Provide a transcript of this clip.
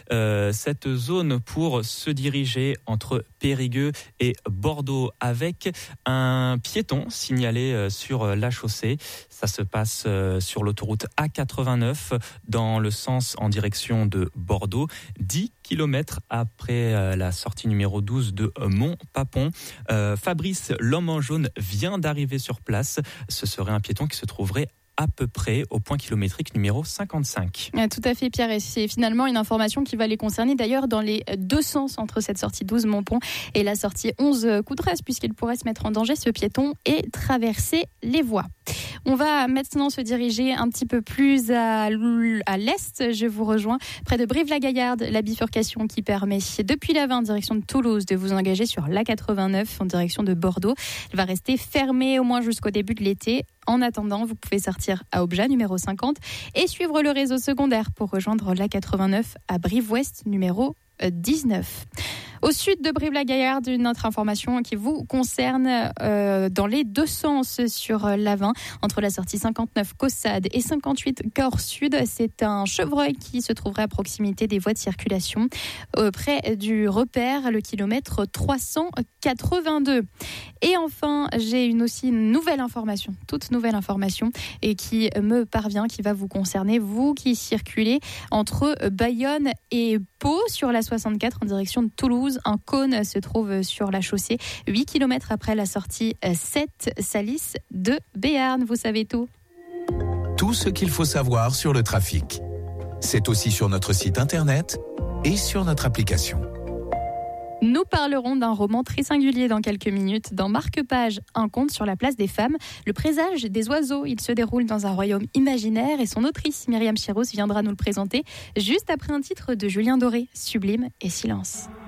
cette zone pour se diriger entre Périgueux et Bordeaux avec un piéton signalé sur la chaussée. Ça se passe sur l'autoroute A89 dans le sens en direction de Bordeaux, 10 km après la sortie numéro 12 de Montpapon. Fabrice, l'homme en jaune, vient d'arriver sur place. Ce serait un piéton qui se trouverait à peu près au point kilométrique numéro 55. Tout à fait, Pierre, et c'est finalement une information qui va les concerner d'ailleurs dans les deux sens entre cette sortie 12 Montpont et la sortie 11 Coudresse, puisqu'il pourrait se mettre en danger, ce piéton, et traverser les voies. On va maintenant se diriger un petit peu plus à l'est. Je vous rejoins près de Brive-la-Gaillarde, la bifurcation qui permet depuis la 20 en direction de Toulouse de vous engager sur l'A89 en direction de Bordeaux. Elle va rester fermée au moins jusqu'au début de l'été. En attendant, vous pouvez sortir à Obja, numéro 50, et suivre le réseau secondaire pour rejoindre l'A89 à Brive-Ouest, numéro 19. Au sud de Brive-la-Gaillarde, une autre information qui vous concerne dans les deux sens sur l'A20, entre la sortie 59 Caussade et 58 Corps Sud. C'est un chevreuil qui se trouverait à proximité des voies de circulation, près du repère, le kilomètre 382. Et enfin, j'ai aussi une nouvelle information, toute nouvelle information, et qui me parvient, qui va vous concerner, vous qui circulez entre Bayonne et Pau sur la 64 en direction de Toulouse. Un cône se trouve sur la chaussée 8 km après la sortie 7 Salis de Béarn. Vous savez tout. Tout ce qu'il faut savoir sur le trafic. C'est aussi sur notre site internet et sur notre application. Nous parlerons d'un roman très singulier dans quelques minutes. Dans Marque-Page, un conte sur la place des femmes, le présage des oiseaux. Il se déroule dans un royaume imaginaire et son autrice, Myriam Chirous, viendra nous le présenter juste après un titre de Julien Doré, Sublime et Silence.